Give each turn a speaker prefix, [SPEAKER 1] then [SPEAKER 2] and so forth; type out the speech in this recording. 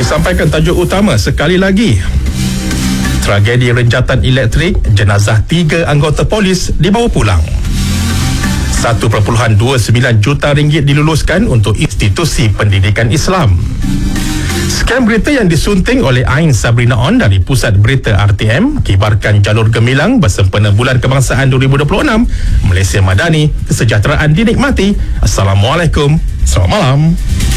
[SPEAKER 1] Disampaikan tajuk utama sekali lagi. Tragedi renjatan elektrik, jenazah 3 anggota polis dibawa pulang. 1.29 juta ringgit diluluskan untuk institusi pendidikan Islam. Skam berita yang disunting oleh Ain Sabrina On dari Pusat Berita RTM, kibarkan jalur gemilang bersempena Bulan Kebangsaan 2026. Malaysia Madani, kesejahteraan dinikmati. Assalamualaikum. Selamat malam.